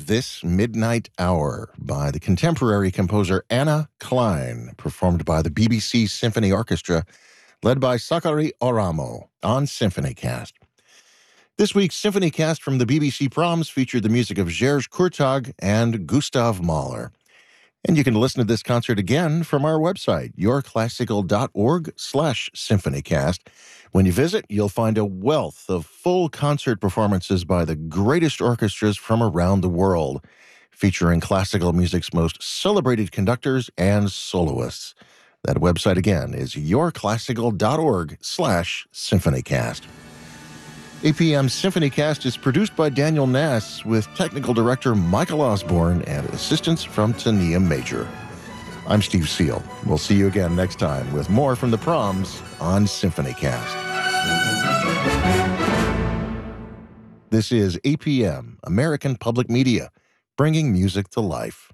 This Midnight Hour by the contemporary composer Anna Klein, performed by the BBC Symphony Orchestra, led by Sakari Oramo on SymphonyCast. This week's SymphonyCast from the BBC Proms featured the music of Gers Kurtag and Gustav Mahler. And you can listen to this concert again from our website, yourclassical.org/symphonycast. When you visit, you'll find a wealth of full concert performances by the greatest orchestras from around the world, featuring classical music's most celebrated conductors and soloists. That website again is yourclassical.org/symphonycast. APM SymphonyCast is produced by Daniel Nass with technical director Michael Osborne and assistance from Tania Major. I'm Steve Seal. We'll see you again next time with more from the Proms on SymphonyCast. This is APM, American Public Media, bringing music to life.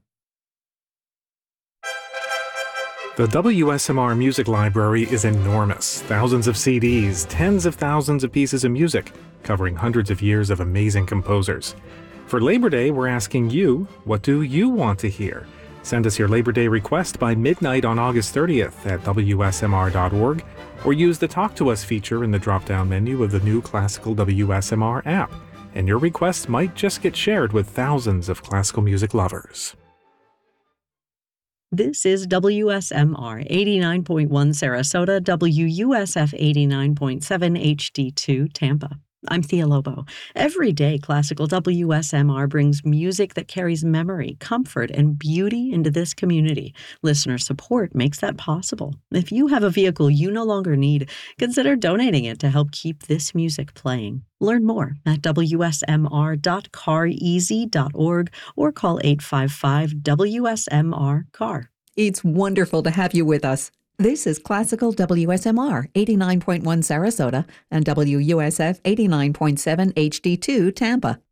The WSMR Music Library is enormous. Thousands of CDs, tens of thousands of pieces of music, covering hundreds of years of amazing composers. For Labor Day, we're asking you, what do you want to hear? Send us your Labor Day request by midnight on August 30th at WSMR.org, or use the Talk to Us feature in the drop-down menu of the new Classical WSMR app, and your request might just get shared with thousands of classical music lovers. This is WSMR 89.1 Sarasota, WUSF 89.7 HD2 Tampa. I'm Thea Lobo. Every day, Classical WSMR brings music that carries memory, comfort, and beauty into this community. Listener support makes that possible. If you have a vehicle you no longer need, consider donating it to help keep this music playing. Learn more at wsmr.careasy.org or call 855-WSMR-CAR. It's wonderful to have you with us. This is Classical WSMR 89.1 Sarasota and WUSF 89.7 HD2 Tampa.